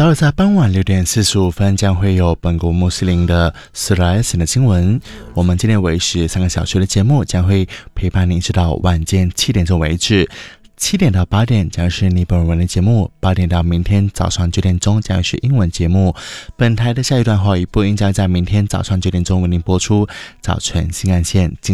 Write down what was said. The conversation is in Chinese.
到了在傍晚6点45分，将会有本国穆斯林的斯莱森的经文。我们今天维持3个小时的节目，将会陪伴您直到晚间7点钟为止。7点到8点将是尼泊尔文的节目，8点到明天早上9点钟将是英文节目。本台的下一段话语播音将在明天早上9点钟为您播出。早晨新干线。